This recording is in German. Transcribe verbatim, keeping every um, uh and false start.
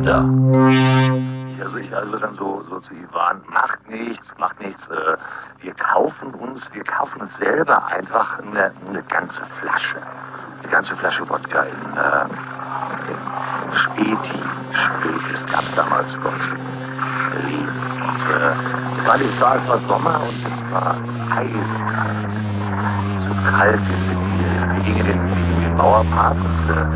da? Also ich also dann so, so zu Ivan, macht nichts, macht nichts. Äh, wir kaufen uns, wir kaufen uns selber einfach eine, eine ganze Flasche. Eine ganze Flasche Wodka in, äh, in Späti. Späti, das gab es damals bei uns in Berlin. Und äh, es, war, es, war, es war Sommer und es war eisekalt. So kalt wie es hier. Wir gingen in den, in den Mauerpark und äh,